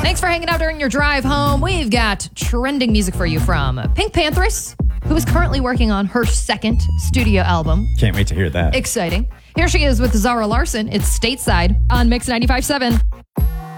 Thanks for hanging out during your drive home. We've got trending music for you from Pink Panthers, who is currently working on her second studio album. Can't wait to hear that. Exciting. Here she is with Zara Larson. It's Stateside on Mix 95.7.